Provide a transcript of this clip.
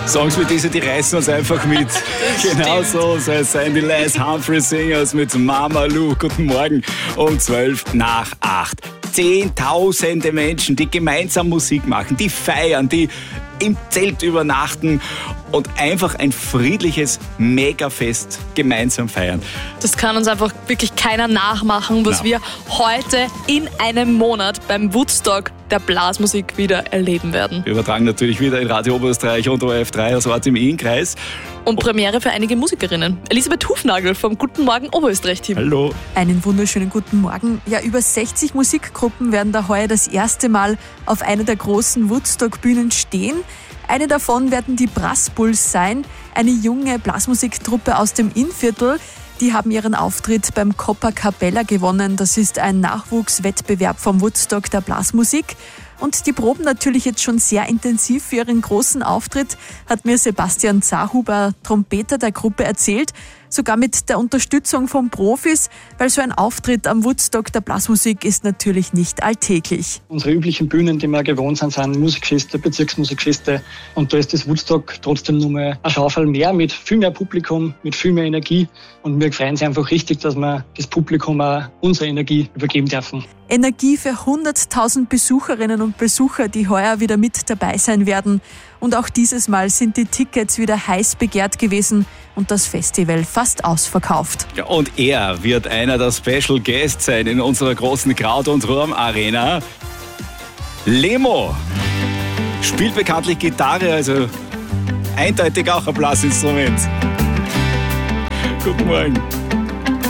Songs wie diese, die reißen uns einfach mit. Genau so soll es sein. Die Les Humphrey Singers mit Mama Lou. Guten Morgen um 7:55. Zehntausende Menschen, die gemeinsam Musik machen, die feiern, die im Zelt übernachten und einfach ein friedliches Megafest gemeinsam feiern. Das kann uns einfach wirklich keiner nachmachen, was wir heute in einem Monat beim Woodstock der Blasmusik wieder erleben werden. Wir übertragen natürlich wieder in Radio Oberösterreich und ORF3 das Ort im Innkreis. Und Premiere für einige Musikerinnen. Elisabeth Hufnagel vom Guten Morgen Oberösterreich-Team. Hallo. Einen wunderschönen guten Morgen. Ja, über 60 Musikgruppen werden da heuer das erste Mal auf einer der großen Woodstock-Bühnen stehen. Eine davon werden die Brassbulls sein, eine junge Blasmusiktruppe aus dem Innviertel. Die haben ihren Auftritt beim Copacabella gewonnen. Das ist ein Nachwuchswettbewerb vom Woodstock der Blasmusik. Und die proben natürlich jetzt schon sehr intensiv für ihren großen Auftritt, hat mir Sebastian Zahuber, Trompeter der Gruppe, erzählt. Sogar mit der Unterstützung von Profis, weil so ein Auftritt am Woodstock der Blasmusik ist natürlich nicht alltäglich. Unsere üblichen Bühnen, die wir gewohnt sind, sind Musikfeste, Bezirksmusikfeste. Und da ist das Woodstock trotzdem nur mal ein Schaufel mehr, mit viel mehr Publikum, mit viel mehr Energie. Und wir freuen uns einfach richtig, dass wir das Publikum auch unsere Energie übergeben dürfen. Energie für 100.000 Besucherinnen und Besucher, die heuer wieder mit dabei sein werden. Und auch dieses Mal sind die Tickets wieder heiß begehrt gewesen und das Festival fast ausverkauft. Ja, und er wird einer der Special Guests sein in unserer großen Kraut- und Wurm-Arena. Lemo spielt bekanntlich Gitarre, also eindeutig auch ein Blasinstrument. Guten Morgen.